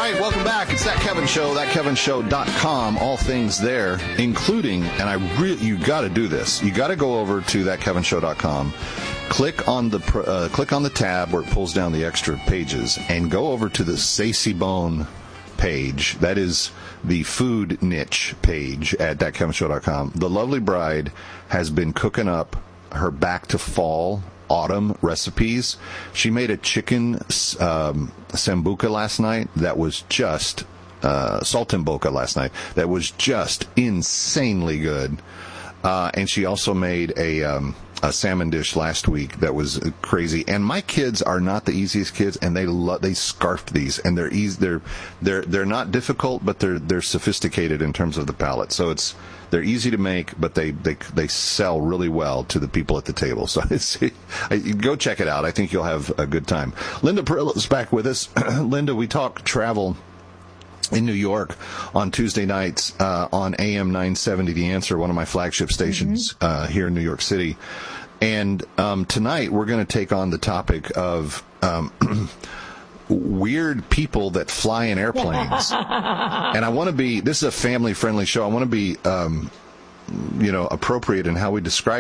right, welcome back. It's That Kevin Show, thatkevinshow.com. All things there, including, and you got to do this. You got to go over to thatkevinshow.com, click on the tab where it pulls down the extra pages, and go over to the Sassy Bone page. That is the food niche page at thatkevinshow.com. The lovely bride has been cooking up her back to fall autumn recipes. She made a chicken sambuca last night that was just saltimbocca last night that was just insanely good, and she also made a salmon dish last week that was crazy. And my kids are not the easiest kids, and they scarfed these, and they're not difficult, but they're sophisticated in terms of the palate. So they're easy to make, but they sell really well to the people at the table. So go check it out. I think you'll have a good time. Linda Perillo's back with us. Linda, we talk travel in New York on Tuesday nights on AM 970, The Answer, one of my flagship stations here in New York City. And tonight we're going to take on the topic of weird people that fly in airplanes. And I want to be, this is a family-friendly show. I want to be, appropriate in how we describe